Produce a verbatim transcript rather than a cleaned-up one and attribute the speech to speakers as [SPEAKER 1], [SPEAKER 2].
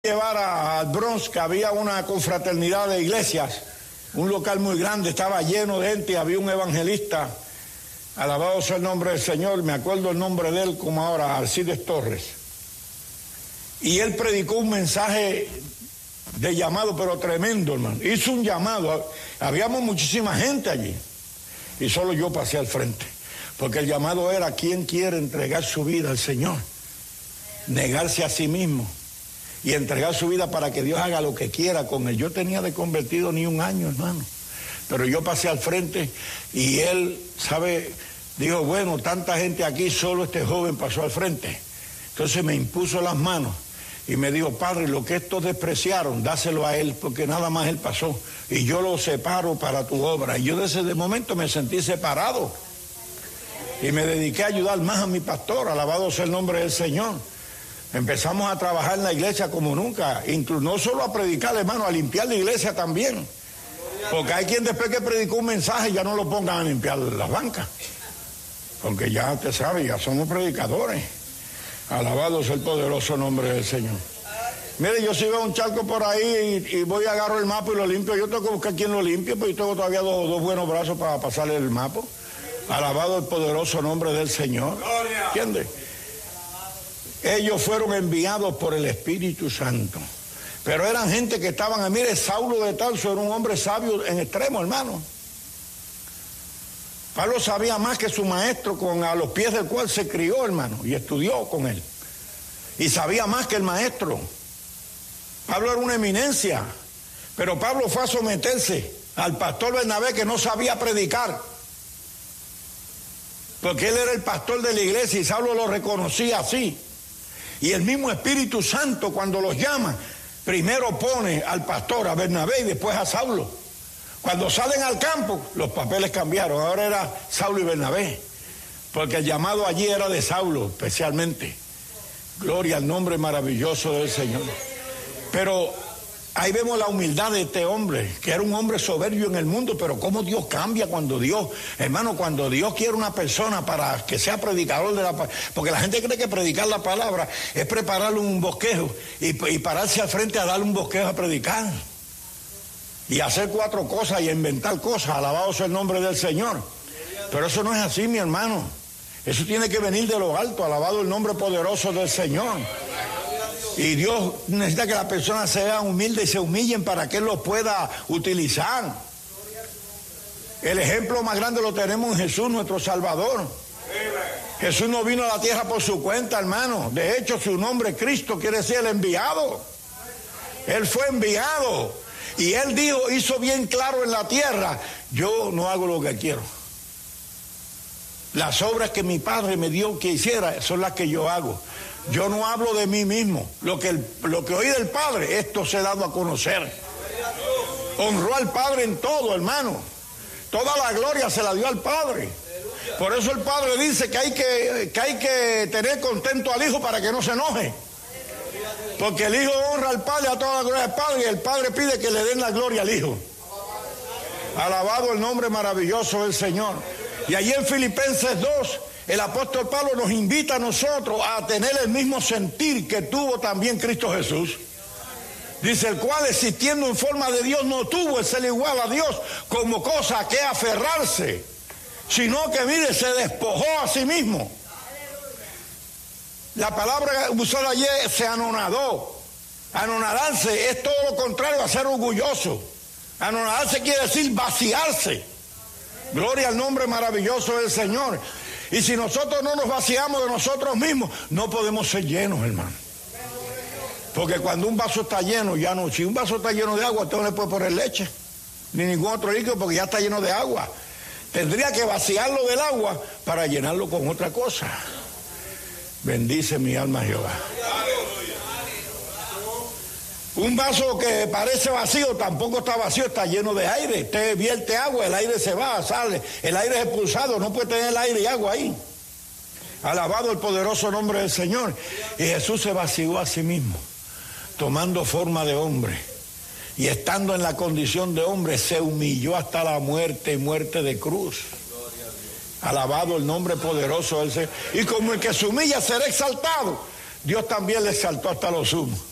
[SPEAKER 1] Llevar a, al Bronx, que había una confraternidad de iglesias, un local muy grande, estaba lleno de gente, había un evangelista, alabado sea el nombre del Señor, me acuerdo el nombre de él como ahora, Alcides Torres, y él predicó un mensaje de llamado, pero tremendo, hermano, hizo un llamado, habíamos muchísima gente allí, y solo yo pasé al frente, porque el llamado era: ¿quién quiere entregar su vida al Señor? Negarse a sí mismo y entregar su vida para que Dios haga lo que quiera con él. Yo tenía de convertido ni un año, hermano, pero yo pasé al frente y él, ¿sabe? Dijo: bueno, tanta gente aquí, solo este joven pasó al frente. Entonces me impuso las manos y me dijo: padre, lo que estos despreciaron, dáselo a él, porque nada más él pasó y yo lo separo para tu obra. Y yo desde ese momento me sentí separado y me dediqué a ayudar más a mi pastor, alabado sea el nombre del Señor. Empezamos a trabajar en la iglesia como nunca, incluso no solo a predicar, hermano, a limpiar la iglesia también. Porque hay quien después que predicó un mensaje ya no lo pongan a limpiar las bancas. Porque ya te sabe, ya somos predicadores. Alabado sea el poderoso nombre del Señor. Mire, yo si veo un charco por ahí y, y voy a agarro el mapa y lo limpio, yo tengo que buscar quien lo limpie, porque yo tengo todavía dos, dos buenos brazos para pasarle el mapa. Alabado el poderoso nombre del Señor. ¿Entiendes? Ellos fueron enviados por el Espíritu Santo. Pero eran gente que estaban, mire, Saulo de Tarso era un hombre sabio en extremo, hermano. Pablo sabía más que su maestro, con a los pies del cual se crió, hermano, y estudió con él. Y sabía más que el maestro. Pablo era una eminencia. Pero Pablo fue a someterse al pastor Bernabé, que no sabía predicar. Porque él era el pastor de la iglesia y Saulo lo reconocía así. Y el mismo Espíritu Santo, cuando los llama, primero pone al pastor, a Bernabé, y después a Saulo. Cuando salen al campo, los papeles cambiaron. Ahora era Saulo y Bernabé, porque el llamado allí era de Saulo especialmente. Gloria al nombre maravilloso del Señor. Pero ahí vemos la humildad de este hombre, que era un hombre soberbio en el mundo, pero cómo Dios cambia cuando Dios, hermano, cuando Dios quiere una persona para que sea predicador de la palabra, porque la gente cree que predicar la palabra es prepararle un bosquejo y, y pararse al frente a darle un bosquejo a predicar y hacer cuatro cosas y inventar cosas, alabado sea el nombre del Señor. Pero eso no es así, mi hermano, eso tiene que venir de lo alto, alabado el nombre poderoso del Señor. Y Dios necesita que las personas sean humildes y se humillen para que Él los pueda utilizar. El ejemplo más grande lo tenemos en Jesús, nuestro Salvador. Jesús no vino a la tierra por su cuenta, hermano. De hecho, su nombre, Cristo, quiere decir el enviado. Él fue enviado. Y Él dijo, hizo bien claro en la tierra: yo no hago lo que quiero. Las obras que mi Padre me dio que hiciera son las que yo hago. Yo no hablo de mí mismo. Lo que, el, lo que oí del Padre, esto se ha dado a conocer. Honró al Padre en todo, hermano. Toda la gloria se la dio al Padre. Por eso el Padre dice que hay que, que, hay que tener contento al Hijo para que no se enoje. Porque el Hijo honra al Padre, a toda la gloria del Padre, y el Padre pide que le den la gloria al Hijo. Alabado el nombre maravilloso del Señor. Y allí en Filipenses dos, el apóstol Pablo nos invita a nosotros a tener el mismo sentir que tuvo también Cristo Jesús. Dice: el cual, existiendo en forma de Dios, no tuvo el ser igual a Dios como cosa a que aferrarse, sino que, mire, se despojó a sí mismo. La palabra usada ayer, se anonadó. Anonadarse es todo lo contrario a ser orgulloso. Anonadarse quiere decir vaciarse. Gloria al nombre maravilloso del Señor. Y si nosotros no nos vaciamos de nosotros mismos, no podemos ser llenos, hermano. Porque cuando un vaso está lleno, ya no, si un vaso está lleno de agua, usted no le puede poner leche, ni ningún otro líquido, porque ya está lleno de agua. Tendría que vaciarlo del agua para llenarlo con otra cosa. Bendice mi alma Jehová. Un vaso que parece vacío tampoco está vacío, está lleno de aire. Usted vierte agua, el aire se va, sale, el aire es expulsado, no puede tener aire y agua ahí. Alabado el poderoso nombre del Señor. Y Jesús se vació a sí mismo, tomando forma de hombre. Y estando en la condición de hombre, se humilló hasta la muerte y muerte de cruz. Alabado el nombre poderoso del Señor. Y como el que se humilla será exaltado, Dios también le exaltó hasta lo sumo.